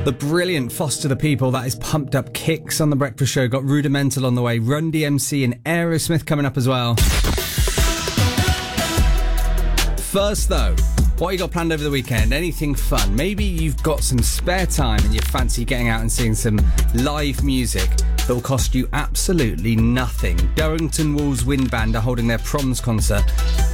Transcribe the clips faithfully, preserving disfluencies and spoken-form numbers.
The brilliant Foster the People, that is Pumped Up Kicks on The Breakfast Show. Got Rudimental on the way, Run D M C and Aerosmith coming up as well. First though, what you got planned over the weekend? Anything fun? Maybe you've got some spare time and you fancy getting out and seeing some live music that will cost you absolutely nothing. Durrington Wolves Wind Band are holding their proms concert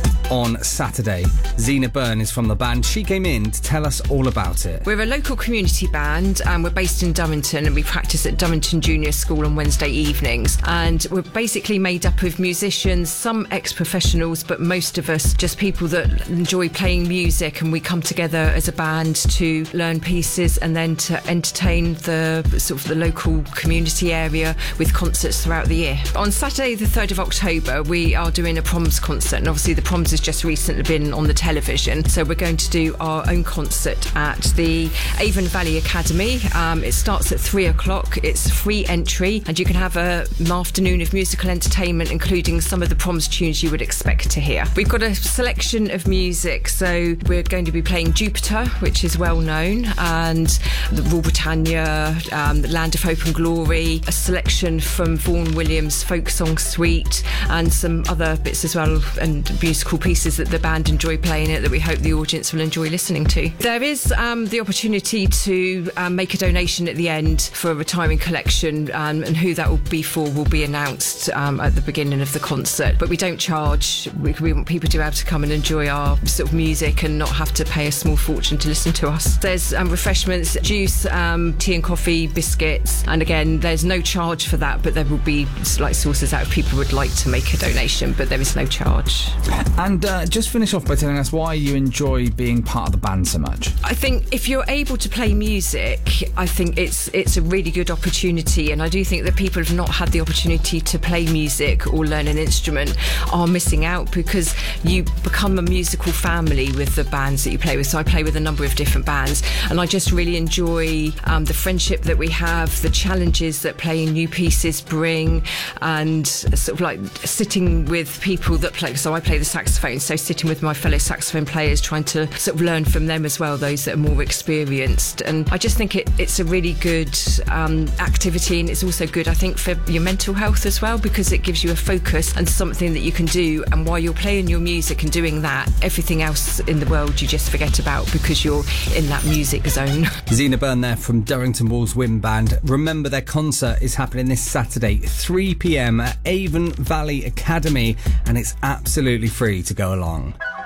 on Saturday. Zena Byrne is from the band. She came in to tell us all about it. We're a local community band and we're based in Durrington, and we practice at Durrington Junior School on Wednesday evenings. And we're basically made up of musicians, some ex-professionals, but most of us just people that enjoy playing music, and we come together as a band to learn pieces and then to entertain the sort of the local community area with concerts throughout the year. On Saturday the third of October we are doing a proms concert, and obviously the proms is just recently been on the television, so we're going to do our own concert at the Avon Valley Academy. Um, it starts at three o'clock. It's free entry, and you can have a, an afternoon of musical entertainment, including some of the proms tunes you would expect to hear. We've got a selection of music, so we're going to be playing Jupiter, which is well known, and the Rule Britannia, um, the Land of Hope and Glory, a selection from Vaughan Williams' folk song Sweet, and some other bits as well, and musical pieces that the band enjoy playing it that we hope the audience will enjoy listening to. There is um, the opportunity to um, make a donation at the end for a retiring collection, um, and who that will be for will be announced um, at the beginning of the concert. But we don't charge. We, we want people to be able to come and enjoy our sort of music and not have to pay a small fortune to listen to us. There's um, refreshments, juice, um, tea and coffee, biscuits, and again there's no charge for that, but there will be like sources out if people would like to make a donation, but there is no charge. And uh, just finish off by telling us why you enjoy being part of the band so much. I think if you're able to play music, I think it's it's a really good opportunity, and I do think that people have not had the opportunity to play music or learn an instrument are missing out, because you become a musical family with the bands that you play with. So I play with a number of different bands, and I just really enjoy um, the friendship that we have, the challenges that playing new pieces bring, and sort of like sitting with people that play. So I play the saxophone, so sitting with my fellow saxophone players, trying to sort of learn from them as well, those that are more experienced. And I just think it, it's a really good um, activity, and it's also good, I think, for your mental health as well, because it gives you a focus and something that you can do, and while you're playing your music and doing that, everything else in the world you just forget about because you're in that music zone. Zena Byrne there from Durrington Wolves Wind Band. Remember, their concert is happening this Saturday, three p m at Avon Valley Academy, and it's absolutely free to go along.